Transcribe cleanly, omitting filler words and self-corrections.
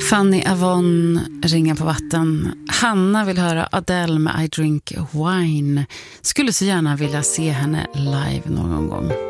Fanny Avon, Ringa på vatten. Hanna vill höra Adele med I Drink Wine. Skulle så gärna vilja se henne live någon gång.